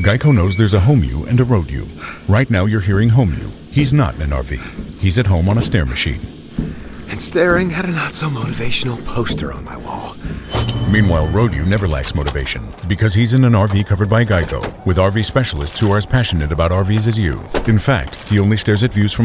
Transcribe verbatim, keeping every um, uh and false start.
Geico knows there's a home you and a road you. Right now you're hearing home you. He's not in an R V. He's at home on a stair machine. And staring at a not-so-motivational poster on my wall. Meanwhile, road you never lacks motivation because he's in an R V covered by Geico with R V specialists who are as passionate about R Vs as you. In fact, he only stares at views from